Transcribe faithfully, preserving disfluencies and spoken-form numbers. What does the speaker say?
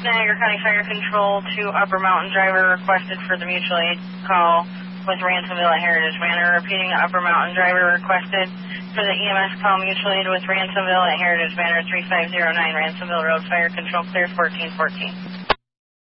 Niagara County Fire Control to Upper Mountain driver requested for the mutual aid call with Ransomville at Heritage Manor. Repeating, the Upper Mountain driver requested for the E M S call mutual aid with Ransomville at Heritage Manor, three five zero nine Ransomville Road. Fire Control clear, fourteen fourteen.